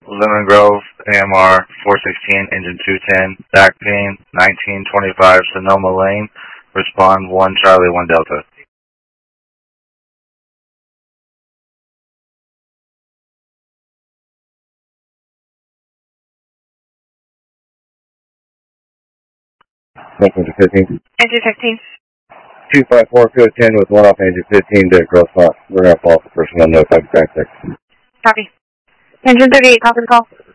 Lemon Grove, AMR 416, engine 210, back pin 1925 Sonoma Lane. Respond 1 Charlie 1 Delta. Engine 15. Engine 15. 254 code 10 with 1 off engine 15 to cross spot. We're going to follow the person on notified contact. Copy. Engine 38, copy the call.